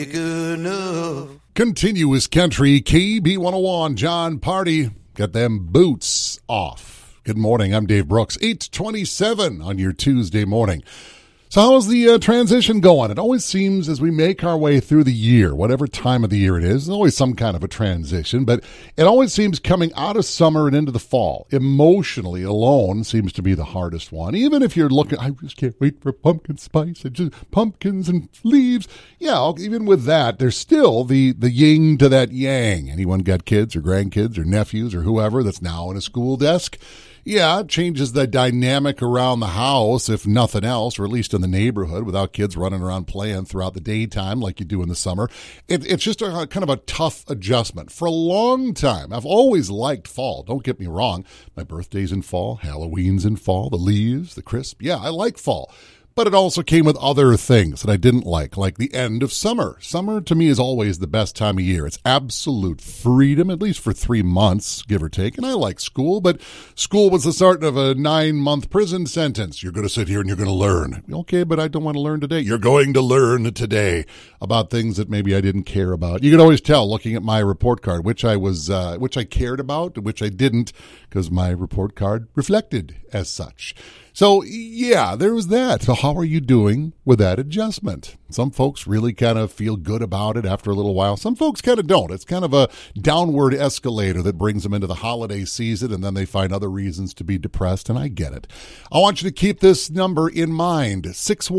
Good enough. Continuous Country, KB101, John Party. Get them boots off. Good morning, I'm Dave Brooks. 8:27 on your Tuesday morning. So how's the transition going? It always seems as we make our way through the year, whatever time of the year it is, there's always some kind of a transition, but it always seems coming out of summer and into the fall, emotionally alone seems to be the hardest one. Even if you're looking, I just can't wait for pumpkin spice and just pumpkins and leaves. Yeah, even with that, there's still the yin to that yang. Anyone got kids or grandkids or nephews or whoever that's now in a school desk? Yeah, it changes the dynamic around the house, if nothing else, or at least in the neighborhood, without kids running around playing throughout the daytime like you do in the summer. It's just a kind of a tough adjustment. For a long time, I've always liked fall. Don't get me wrong. My birthday's in fall, Halloween's in fall, the leaves, the crisp. Yeah, I like fall. But it also came with other things that I didn't like the end of summer. Summer, to me, is always the best time of year. It's absolute freedom, at least for 3 months, give or take. And I like school, but school was the start of a 9-month prison sentence. You're going to sit here and you're going to learn. Okay, but I don't want to learn today. You're going to learn today about things that maybe I didn't care about. You can always tell looking at my report card which I cared about, which I didn't, because my report card reflected as such. So, yeah, there was that. So how are you doing with that adjustment? Some folks really kind of feel good about it after a little while. Some folks kind of don't. It's kind of a downward escalator that brings them into the holiday season, and then they find other reasons to be depressed, and I get it. I want you to keep this number in mind,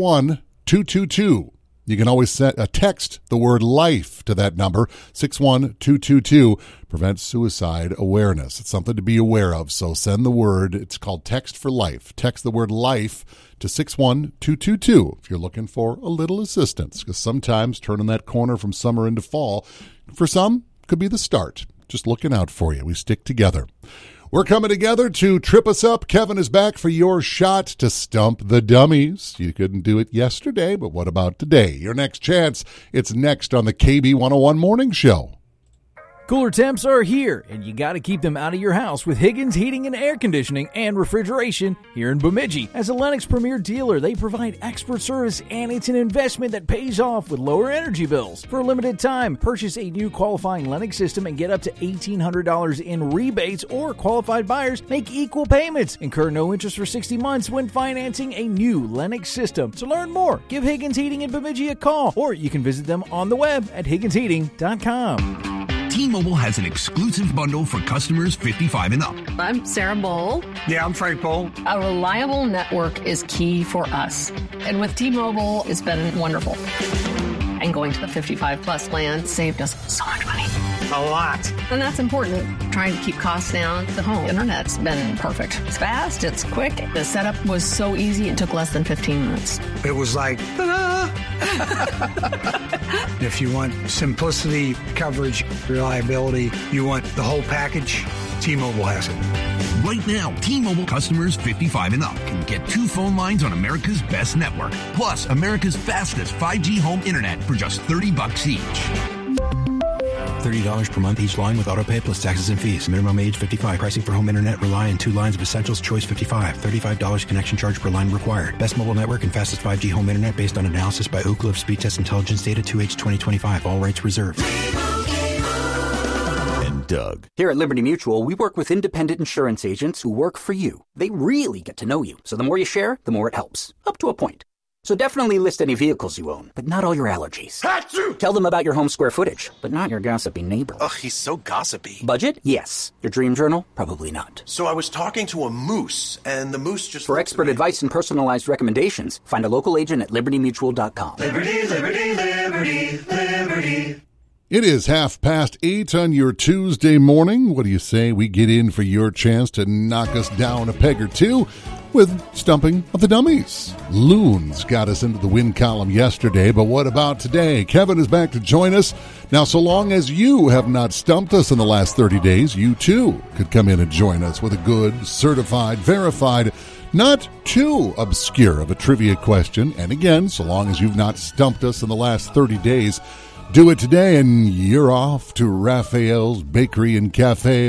61222. You can always text the word life to that number, 61222. Prevent suicide awareness. It's something to be aware of. So send the word. It's called Text for Life. Text the word life to 61222 if you're looking for a little assistance. Because sometimes turning that corner from summer into fall, for some, could be the start. Just looking out for you. We stick together. We're coming together to trip us up. Kevin is back for your shot to stump the dummies. You couldn't do it yesterday, but what about today? Your next chance. It's next on the KB101 Morning Show. Cooler temps are here, and you got to keep them out of your house with Higgins Heating and Air Conditioning and Refrigeration here in Bemidji. As a Lennox Premier dealer, they provide expert service, and it's an investment that pays off with lower energy bills. For a limited time, purchase a new qualifying Lennox system and get up to $1,800 in rebates, or qualified buyers make equal payments. Incur no interest for 60 months when financing a new Lennox system. To learn more, give Higgins Heating in Bemidji a call, or you can visit them on the web at higginsheating.com. T-Mobile has an exclusive bundle for customers 55 and up. I'm Sarah Bowl. Yeah, I'm Frank Bowl. A reliable network is key for us. And with T-Mobile, it's been wonderful. And going to the 55-plus plan saved us so much money. A lot. And that's important. Trying to keep costs down. The home internet's been perfect. It's fast. It's quick. The setup was so easy. It took less than 15 minutes. It was like, ta-da! If you want simplicity, coverage, reliability, you want the whole package, T-Mobile has it. Right now, T-Mobile customers 55 and up can get 2 phone lines on America's best network, plus America's fastest 5G home internet for just $30 each. $30 per month each line with autopay plus taxes and fees. Minimum age 55. Pricing for home internet rely on 2 lines of Essentials Choice 55. $35 connection charge per line required. Best mobile network and fastest 5G home internet based on analysis by Ookla of Speed Test Intelligence data 2H 2025. All rights reserved. And Doug. Here at Liberty Mutual, we work with independent insurance agents who work for you. They really get to know you. So the more you share, the more it helps. Up to a point. So definitely list any vehicles you own, but not all your allergies. Achoo! Tell them about your home square footage, but not your gossipy neighbor. Ugh, he's so gossipy. Budget? Yes. Your dream journal? Probably not. So I was talking to a moose, and the moose just... For expert advice and personalized recommendations, find a local agent at libertymutual.com. Liberty, liberty, liberty, liberty. It is 8:30 on your Tuesday morning. What do you say we get in for your chance to knock us down a peg or two with Stumping of the Dummies? Loons got us into the win column yesterday, but what about today? Kevin is back to join us. Now, so long as you have not stumped us in the last 30 days, you too could come in and join us with a good, certified, verified, not too obscure of a trivia question. And again, so long as you've not stumped us in the last 30 days, do it today and you're off to Raphael's Bakery and Cafe